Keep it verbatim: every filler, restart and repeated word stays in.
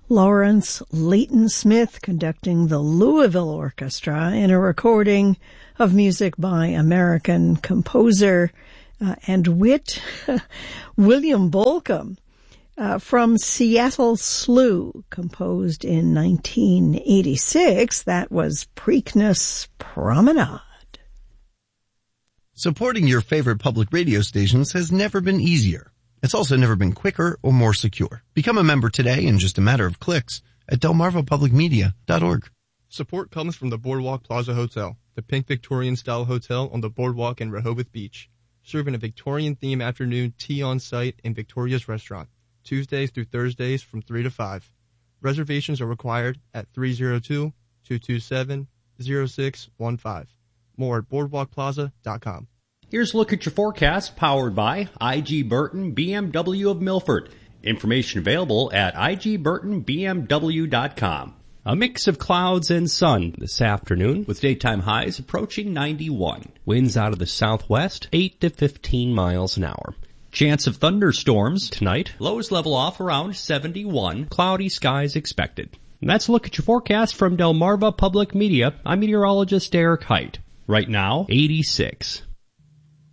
Lawrence Leighton Smith conducting the Louisville Orchestra in a recording of music by American composer uh, and wit William Bolcom uh, from Seattle Slough, composed in nineteen eighty-six. That was Preakness Promenade. Supporting your favorite public radio stations has never been easier. It's also never been quicker or more secure. Become a member today in just a matter of clicks at delmarva public media dot org. Support comes from the Boardwalk Plaza Hotel, the pink Victorian-style hotel on the boardwalk in Rehoboth Beach, serving a Victorian-themed afternoon tea on site in Victoria's Restaurant, Tuesdays through Thursdays from three to five. Reservations are required at three oh two, two two seven, oh six one five. More at boardwalk plaza dot com. Here's a look at your forecast, powered by I G Burton B M W of Milford. Information available at I G Burton B M W dot com. A mix of clouds and sun this afternoon, with daytime highs approaching ninety-one. Winds out of the southwest, eight to fifteen miles an hour. Chance of thunderstorms tonight. Lows level off around seventy-one. Cloudy skies expected. And that's a look at your forecast from Delmarva Public Media. I'm meteorologist Eric Height. Right now, eighty-six.